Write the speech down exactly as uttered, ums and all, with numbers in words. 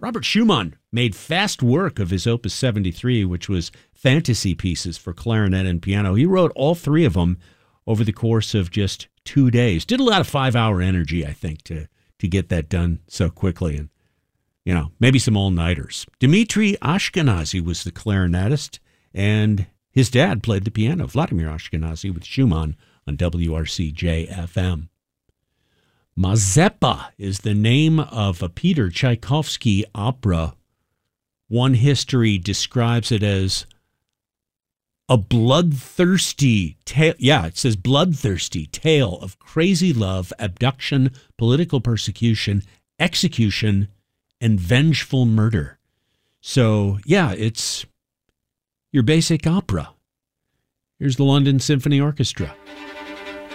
Robert Schumann made fast work of his Opus seventy-three, which was fantasy pieces for clarinet and piano. He wrote all three of them over the course of just two days. Did a lot of five-hour energy, I think, to, to get that done so quickly. And, you know, maybe some all-nighters. Dmitri Ashkenazy was the clarinetist, and his dad played the piano, Vladimir Ashkenazy, with Schumann on W R C J F M. Mazeppa is the name of a Peter Tchaikovsky opera. One history describes it as a bloodthirsty tale. Yeah, it says bloodthirsty tale of crazy love, abduction, political persecution, execution, and vengeful murder. So, yeah, it's your basic opera. Here's the London Symphony Orchestra.